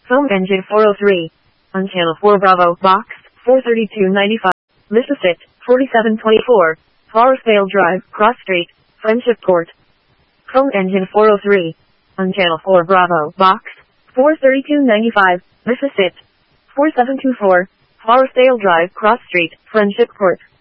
Phone engine 403. On channel 4 Bravo, box 43295. Mississippi 4724. Forestdale Drive, Cross Street, Friendship Court. Phone engine 403. On channel 4 Bravo, box 43295. Mississippi 4724. Forestdale Drive, Cross Street, Friendship Court.